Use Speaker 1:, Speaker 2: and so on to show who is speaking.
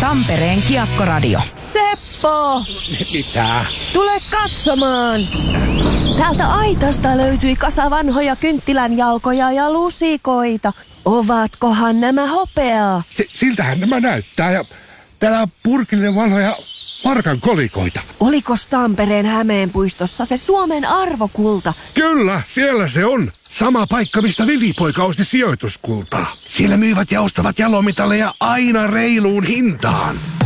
Speaker 1: Tampereen Kiekkoradio.
Speaker 2: Seppo!
Speaker 3: Mitä?
Speaker 2: Tule katsomaan! Täältä aitasta löytyi kasa vanhoja kynttilänjalkoja ja lusikoita. Ovatkohan nämä hopeaa?
Speaker 3: Siltähän nämä näyttää ja täällä on purkillinen vanhoja markan kolikoita.
Speaker 2: Olikos Tampereen Hämeenpuistossa se Suomen arvokulta?
Speaker 3: Kyllä, siellä se on. Sama paikka, mistä Vili-poika osti sijoituskultaa. Siellä myyvät ja ostavat jalomitaleja aina reiluun hintaan.